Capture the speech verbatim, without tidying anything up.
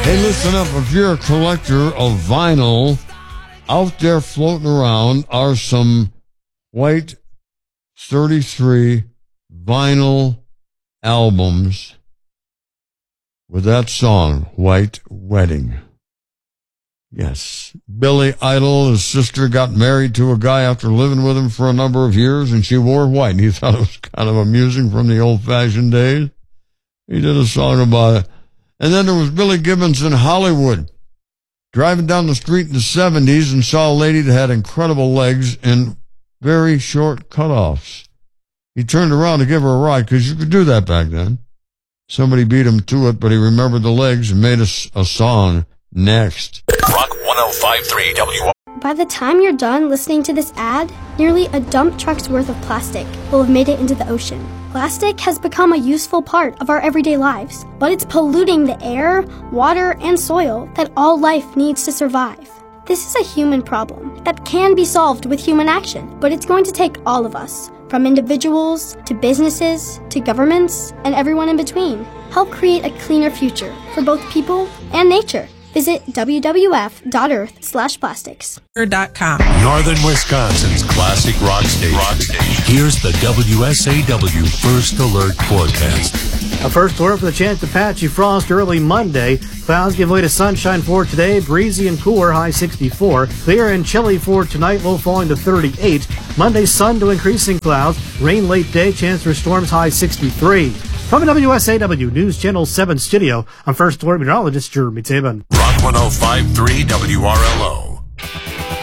Hey, listen up. If you're a collector of vinyl, out there floating around are some White thirty-three vinyl albums with that song, White Wedding. Yes. Billy Idol, his sister, got married to a guy after living with him for a number of years, and she wore white. And he thought it was kind of amusing from the old-fashioned days. He did a song about it. And then there was Billy Gibbons in Hollywood, driving down the street in the seventies and saw a lady that had incredible legs and very short cutoffs. He turned around to give her a ride, because you could do that back then. Somebody beat him to it, but he remembered the legs and made a, a song. Next. Rock one oh five point three W R. By the time you're done listening to this ad, nearly a dump truck's worth of plastic will have made it into the ocean. Plastic has become a useful part of our everyday lives, but it's polluting the air, water, and soil that all life needs to survive. This is a human problem that can be solved with human action, but it's going to take all of us, from individuals to businesses to governments and everyone in between. Help create a cleaner future for both people and nature. Visit w w f dot earth slash plastics. Northern Wisconsin's classic rock station. Rock station. Here's the W S A W First Alert forecast. A first alert for the chance of patchy frost early Monday. Clouds give way to sunshine for today. Breezy and cooler, high sixty-four. Clear and chilly for tonight, low falling to thirty-eight. Monday, sun to increasing clouds. Rain late day, chance for storms, high sixty-three. From the W S A W News Channel seven studio, I'm First Alert meteorologist Jeremy Taban. Rock one oh five point three W R L O.